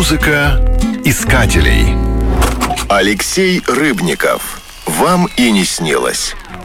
Музыка искателей. Алексей Рыбников. Вам и не снилось.